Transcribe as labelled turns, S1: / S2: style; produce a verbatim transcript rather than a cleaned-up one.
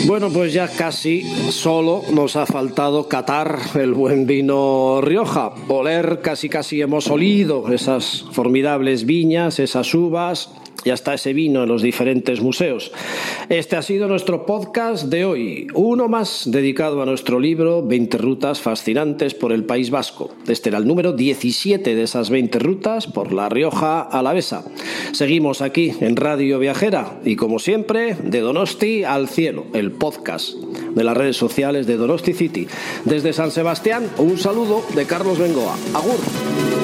S1: Bueno, pues ya casi solo nos ha faltado catar el buen vino Rioja. Oler, casi casi hemos olido esas formidables viñas, esas uvas y hasta ese vino en los diferentes museos. Este ha sido nuestro podcast de hoy, uno más dedicado a nuestro libro veinte rutas fascinantes por el País Vasco. Este era el número diecisiete de esas veinte rutas por La Rioja Alavesa. Seguimos aquí en Radio Viajera y, como siempre, de Donosti al cielo, el podcast de las redes sociales de Donosti City. Desde San Sebastián, un saludo de Carlos Bengoa. Agur.